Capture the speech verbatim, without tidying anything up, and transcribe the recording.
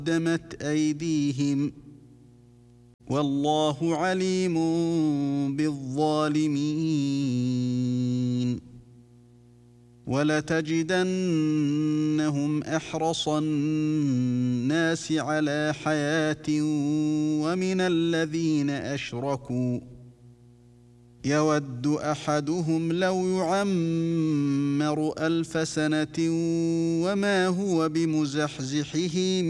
قدمت أيديهم والله عليم بالظالمين ولتجدنهم أحرص الناس على حياة ومن الذين أشركوا يود أحدهم لو يعمر ألف سنة وما هو بمزحزحه